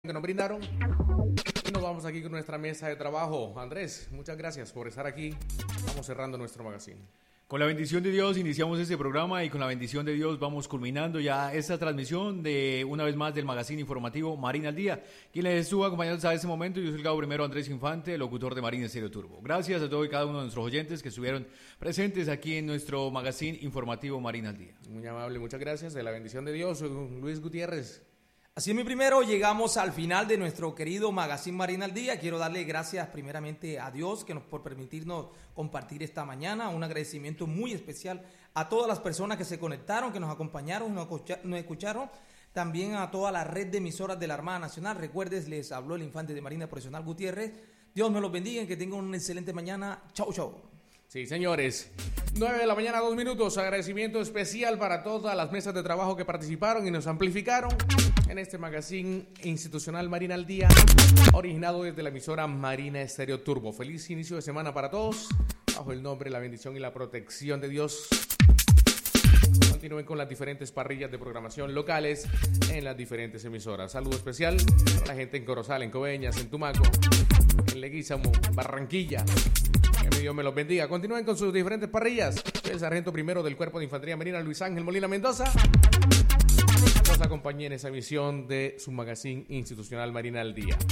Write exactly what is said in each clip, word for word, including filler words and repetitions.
que nos brindaron. Y nos vamos aquí con nuestra mesa de trabajo. Andrés, muchas gracias por estar aquí. Vamos cerrando nuestro magazine. Con la bendición de Dios iniciamos este programa y con la bendición de Dios vamos culminando ya esta transmisión de una vez más del magazine informativo Marina al Día. Quien les estuvo acompañando hasta este momento, yo soy el cabo primero Andrés Infante, locutor de Marina Estéreo Turbo. Gracias a todos y cada uno de nuestros oyentes que estuvieron presentes aquí en nuestro magazine informativo Marina al Día. Muy amable, muchas gracias. De la bendición de Dios, Luis Gutiérrez. Así es, mi primero, llegamos al final de nuestro querido Magazine Marina al Día. Quiero darle gracias primeramente a Dios que nos, por permitirnos compartir esta mañana. Un agradecimiento muy especial a todas las personas que se conectaron, que nos acompañaron, nos, nos escucharon. También a toda la red de emisoras de la Armada Nacional. Recuerdes, les habló el infante de Marina Profesional Gutiérrez. Dios me los bendiga y que tengan una excelente mañana. Chau, chau. Sí, señores. nueve de la mañana, dos minutos. Agradecimiento especial para todas las mesas de trabajo que participaron y nos amplificaron en este magazine institucional Marina al Día, originado desde la emisora Marina Estéreo Turbo. Feliz inicio de semana para todos. Bajo el nombre, la bendición y la protección de Dios. Continúen con las diferentes parrillas de programación locales en las diferentes emisoras. Saludo especial a la gente en Corozal, en Coveñas, en Tumaco, en Leguízamo, Barranquilla. Que Dios me los bendiga. Continúen con sus diferentes parrillas. El sargento primero del Cuerpo de Infantería Marina, Luis Ángel Molina Mendoza, nos acompañe en esa emisión de su magazine institucional Marina al Día.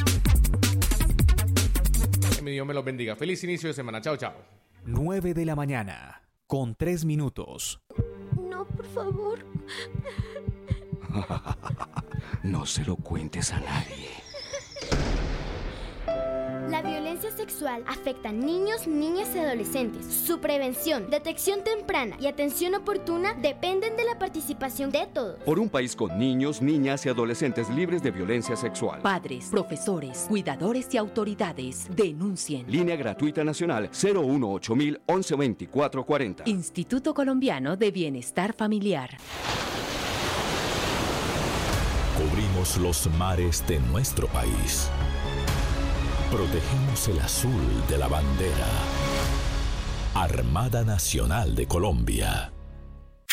Que Dios me los bendiga. Feliz inicio de semana. Chao, chao. nueve de la mañana, con tres minutos. No, por favor. No se lo cuentes a nadie. La violencia sexual afecta a niños, niñas y adolescentes. Su prevención, detección temprana y atención oportuna dependen de la participación de todos. Por un país con niños, niñas y adolescentes libres de violencia sexual. Padres, profesores, cuidadores y autoridades denuncien. Línea gratuita nacional cero uno ocho mil once veinticuatro cuarenta. Instituto Colombiano de Bienestar Familiar. Cubrimos los mares de nuestro país. Protegemos el azul de la bandera. Armada Nacional de Colombia.